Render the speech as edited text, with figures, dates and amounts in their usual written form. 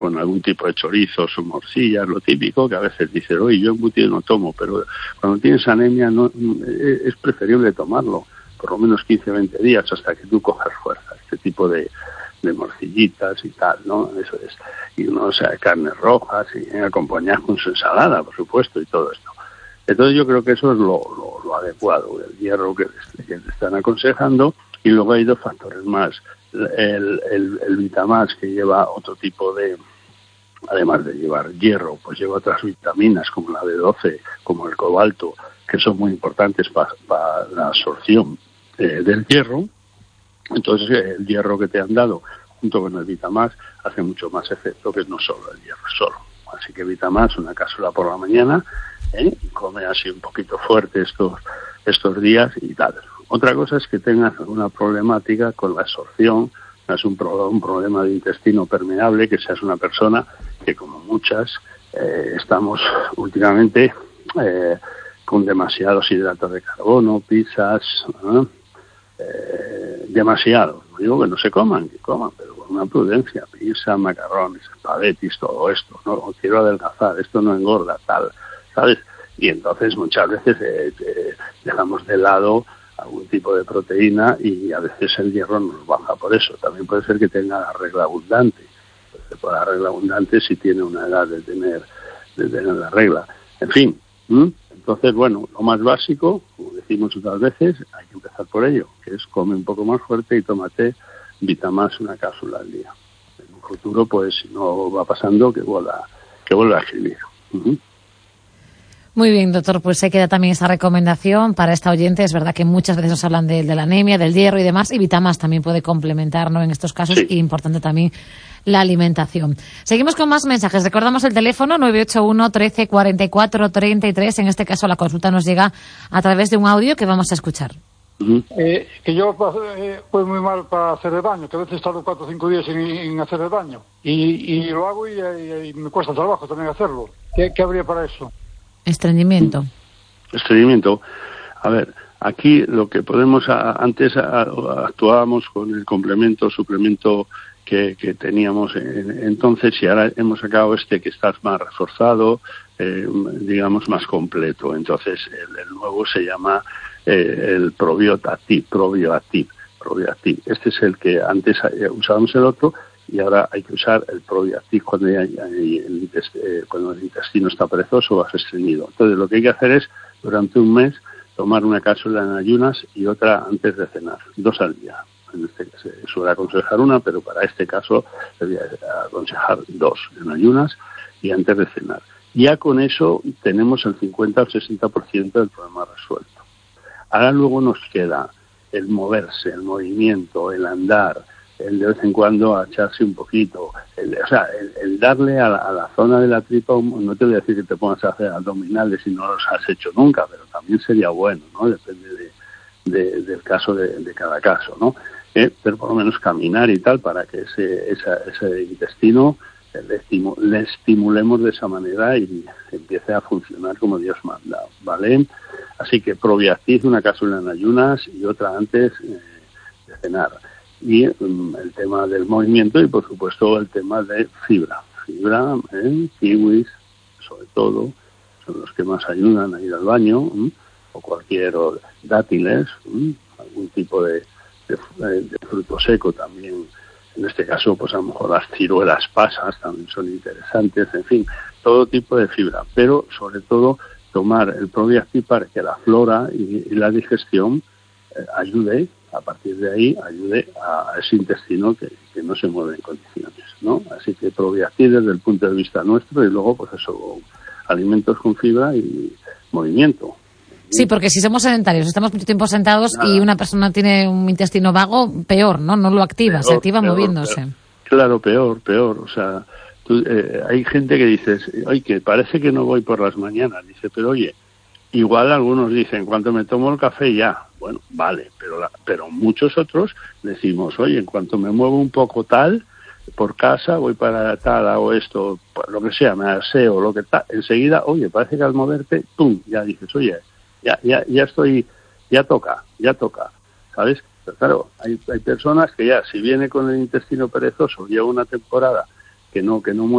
con algún tipo de chorizos o morcillas, lo típico, que a veces dices, oye, yo embutido no tomo, pero cuando tienes anemia no es preferible tomarlo, por lo menos 15-20 días hasta que tú cojas fuerza, este tipo de morcillitas y tal, ¿no? Eso es. Y uno, carnes rojas y acompañadas con su ensalada, por supuesto, y todo esto. Entonces yo creo que eso es lo adecuado, el hierro que te están aconsejando, y luego hay dos factores más. El Vitamax, que lleva otro tipo de, además de llevar hierro, pues lleva otras vitaminas como la B12, como el cobalto, que son muy importantes para la absorción del hierro. Entonces el hierro que te han dado junto con el Vitamax hace mucho más efecto que no solo el hierro solo. Así que Vitamax, una cápsula por la mañana, y come así un poquito fuerte estos días y tal. Otra cosa es que tengas alguna problemática con la absorción, es un problema de intestino permeable, que seas una persona que, como muchas, estamos últimamente con demasiados hidratos de carbono, pizzas, demasiado. No digo que no se coman, que coman, pero con una prudencia, pizza, macarrones, espaguetis, todo esto, no quiero adelgazar, esto no engorda, tal, ¿sabes? Y entonces muchas veces dejamos de lado algún tipo de proteína y a veces el hierro nos baja por eso. También puede ser que tenga la regla abundante. Por la regla abundante si tiene una edad de tener la regla. En fin, entonces, bueno, lo más básico, como decimos otras veces, hay que empezar por ello, que es come un poco más fuerte y tómate Vitamax, una cápsula al día. En un futuro, pues, si no va pasando, que vuelva a escribir. Muy bien, doctor, pues se queda también esa recomendación para esta oyente. Es verdad que muchas veces nos hablan de la anemia, del hierro y demás, y Vitamax también puede complementar, ¿no?, en estos casos, sí. Y importante también la alimentación. Seguimos con más mensajes. Recordamos el teléfono 981 13 44 33. En este caso la consulta nos llega a través de un audio que vamos a escuchar. Que yo voy muy mal para hacer el baño, que a veces tardo 4 o 5 días en hacer el baño. Y lo hago y me cuesta trabajo también hacerlo. ¿Qué habría para eso? Estreñimiento. A ver, aquí lo que podemos, antes actuábamos con el suplemento que teníamos entonces, y ahora hemos sacado que estás más reforzado, digamos más completo. Entonces el nuevo se llama el Probioactive. Este es el que antes usábamos el otro, y ahora hay que usar el Probioactive cuando el intestino está perezoso o estreñido. Entonces lo que hay que hacer es, durante un mes, tomar una cápsula en ayunas y otra antes de cenar, 2 al día. En este caso se suele aconsejar una, pero para este caso se voy a aconsejar 2 en ayunas y antes de cenar. Ya con eso tenemos el 50 o 60% del problema resuelto. Ahora luego nos queda el moverse, el movimiento, el andar, el de vez en cuando echarse un poquito, el darle a la zona de la tripa. No te voy a decir que te pongas a hacer abdominales si no los has hecho nunca, pero también sería bueno, ¿no? Depende del caso, de cada caso, ¿no? Pero por lo menos caminar y tal, para que ese intestino le estimulemos de esa manera y empiece a funcionar como Dios manda, ¿vale? Así que Probioactive, una cápsula en ayunas y otra antes de cenar. Y el tema del movimiento y, por supuesto, el tema de fibra, kiwis, sobre todo, son los que más ayudan a ir al baño, o cualquier dátiles, algún tipo de fruto seco también. En este caso, pues a lo mejor las ciruelas pasas también son interesantes, en fin, todo tipo de fibra, pero sobre todo tomar el Probioactive para que la flora y la digestión ayude, a partir de ahí, ayude a ese intestino que no se mueve en condiciones, ¿no? Así que Probioactive desde el punto de vista nuestro, y luego, pues eso, alimentos con fibra y movimiento. Sí, porque si somos sedentarios, estamos mucho tiempo sentados y una persona tiene un intestino vago, peor, ¿no? No lo activa, se activa moviéndose. Claro, peor. O sea, hay gente que dice, oye, que parece que no voy por las mañanas. Dice, pero oye, igual algunos dicen, cuando me tomo el café ya. Bueno, vale, pero muchos otros decimos, oye, en cuanto me muevo un poco tal, por casa, voy para tal, hago esto, lo que sea, me aseo, lo que tal, enseguida, oye, parece que al moverte, ¡pum!, ya dices, oye, ya estoy, ya toca, ¿sabes? Pero claro, hay personas que ya, si viene con el intestino perezoso, lleva una temporada que no mueve